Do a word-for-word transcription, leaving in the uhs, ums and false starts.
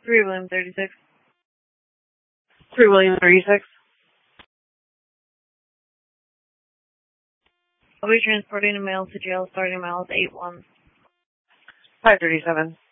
three William thirty-six. three William thirty-six. I'll be transporting a male to jail starting miles eight one. five thirty-seven.